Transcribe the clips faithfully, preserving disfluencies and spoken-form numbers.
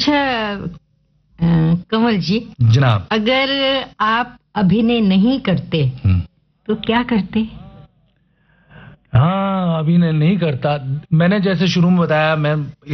अच्छा कमल जी, जनाब, अगर आप अभिनय नहीं करते तो क्या करते? हाँ, अभिनय नहीं करता। मैंने जैसे शुरू में बताया, मैं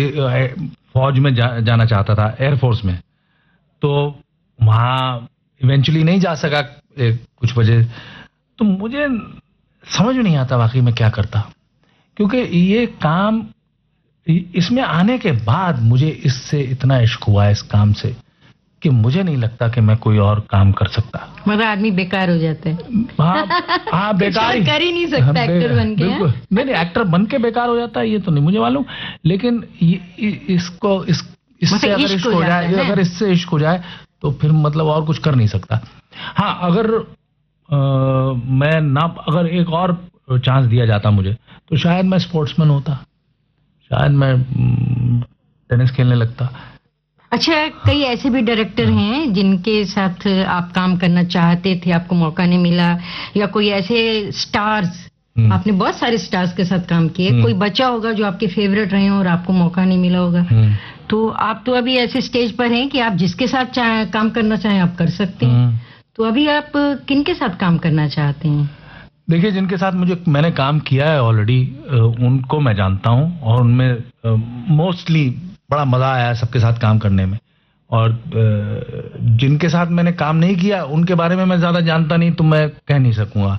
फौज में जा, जाना चाहता था, एयरफोर्स में। तो वहाँ इवेंचुअली नहीं जा सका कुछ वजह। तो मुझे समझ में नहीं आता वाकई में क्या करता, क्योंकि ये काम, इसमें आने के बाद मुझे इससे इतना इश्क हुआ इस काम से कि मुझे नहीं लगता कि मैं कोई और काम कर सकता। मतलब आदमी बेकार हो जाता है। हाँ हाँ, बेकार कर ही नहीं सकता। हाँ, एक्टर बन के। बिल्कुल नहीं नहीं, एक्टर बन के बेकार हो जाता है ये तो नहीं मुझे मालूम, लेकिन ये, इसको इस इससे अगर इश्क हो जाए, अगर इससे इश्क हो जाए तो फिर मतलब और कुछ कर नहीं सकता। हाँ, अगर आ, मैं ना, अगर एक और चांस दिया जाता मुझे तो शायद मैं स्पोर्ट्समैन होता, शायद मैं टेनिस खेलने लगता। अच्छा, कई ऐसे भी डायरेक्टर हैं जिनके साथ आप काम करना चाहते थे, आपको मौका नहीं मिला, या कोई ऐसे स्टार्स, आपने बहुत सारे स्टार्स के साथ काम किए, कोई बच्चा होगा जो आपके फेवरेट रहे और आपको मौका नहीं मिला होगा। तो आप तो अभी ऐसे स्टेज पर हैं कि आप जिसके साथ काम करना चाहें आप कर सकते हैं। तो अभी आप किन के साथ काम करना चाहते हैं? देखिए, जिनके साथ मुझे मैंने काम किया है ऑलरेडी, उनको मैं जानता हूं और उनमें मोस्टली बड़ा मजा आया है सबके साथ काम करने में। और जिनके साथ मैंने काम नहीं किया उनके बारे में मैं ज्यादा जानता नहीं, तो मैं कह नहीं सकूंगा।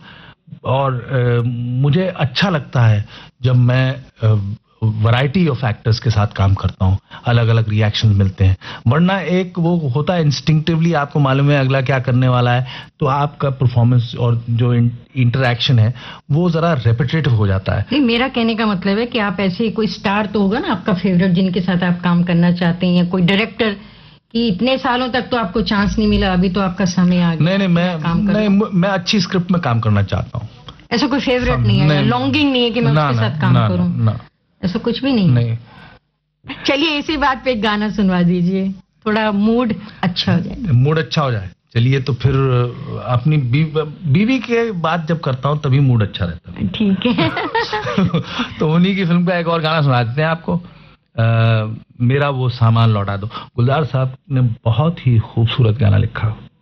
और मुझे अच्छा लगता है जब मैं वैरायटी ऑफ एक्टर्स के साथ काम करता हूं, अलग अलग रिएक्शंस मिलते हैं। वरना एक वो होता है इंस्टिंक्टिवली, आपको मालूम है अगला क्या करने वाला है, तो आपका परफॉर्मेंस और जो इंटरैक्शन है वो जरा रेपिटेटिव हो जाता है। नहीं, मेरा कहने का मतलब है कि आप ऐसे कोई स्टार तो होगा ना आपका फेवरेट, जिनके साथ आप काम करना चाहते हैं, या कोई डायरेक्टर कि इतने सालों तक तो आपको चांस नहीं मिला, अभी तो आपका समय आ गया। नहीं नहीं, मैं काम नहीं, मैं अच्छी स्क्रिप्ट में काम करना चाहता हूँ। ऐसा कोई फेवरेट नहीं है, लॉन्गिंग नहीं है कि मैं उसके साथ काम करूँ, ऐसा कुछ भी नहीं? नहीं। चलिए इसी बात पे एक गाना सुनवा दीजिए, थोड़ा मूड अच्छा हो जाए। मूड अच्छा हो जाए, चलिए। तो फिर अपनी बीवी के बात जब करता हूँ तभी मूड अच्छा रहता है। ठीक है। तो उन्हीं की फिल्म का एक और गाना सुना देते हैं आपको, आ, मेरा वो सामान लौटा दो। गुलजार साहब ने बहुत ही खूबसूरत गाना लिखा।